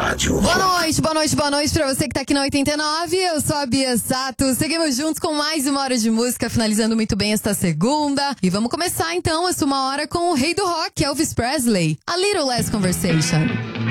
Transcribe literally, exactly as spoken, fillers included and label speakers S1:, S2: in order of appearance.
S1: Rádio
S2: Boa noite, boa noite, boa noite pra você que tá aqui na oitenta e nove. Eu sou a Bia Sato. Seguimos juntos com mais uma hora de música, finalizando muito bem esta segunda. E vamos começar então essa uma hora com o rei do rock, Elvis Presley. A Little Less Conversation.